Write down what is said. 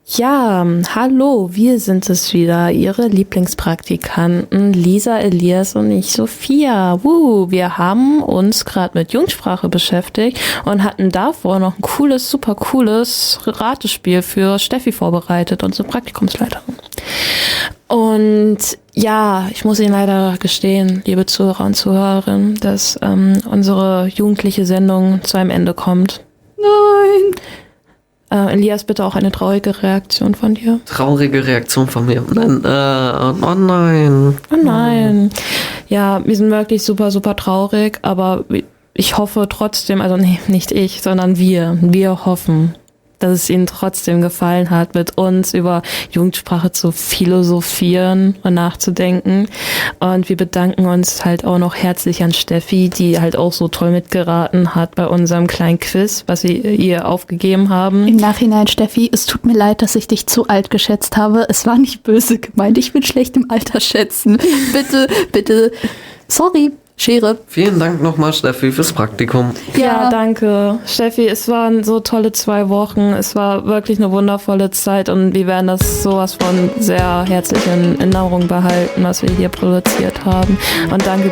Ja, hallo, wir sind es wieder, Ihre Lieblingspraktikanten Lisa, Elias und ich, Sophia. Wir haben uns gerade mit Jugendsprache beschäftigt und hatten davor noch ein super cooles Ratespiel für Steffi vorbereitet, unsere Praktikumsleiterin. Und ja, ich muss Ihnen leider gestehen, liebe Zuhörer und Zuhörerinnen, dass unsere jugendliche Sendung zu einem Ende kommt. Nein. Elias, bitte auch eine traurige Reaktion von dir. Traurige Reaktion von mir. Nein, oh nein. Oh nein. Ja, wir sind wirklich super, super traurig, aber ich hoffe trotzdem, also nee, nicht ich, sondern wir hoffen, dass es Ihnen trotzdem gefallen hat, mit uns über Jugendsprache zu philosophieren und nachzudenken. Und wir bedanken uns halt auch noch herzlich an Steffi, die halt auch so toll mitgeraten hat bei unserem kleinen Quiz, was wir ihr aufgegeben haben. Im Nachhinein, Steffi, es tut mir leid, dass ich dich zu alt geschätzt habe. Es war nicht böse gemeint. Ich bin schlecht im Alter schätzen. Bitte. Sorry. Schere. Vielen Dank nochmal, Steffi, fürs Praktikum. Ja, danke. Steffi, es waren so tolle 2 Wochen. Es war wirklich eine wundervolle Zeit und wir werden das sowas von sehr herzlich in Erinnerung behalten, was wir hier produziert haben. Und danke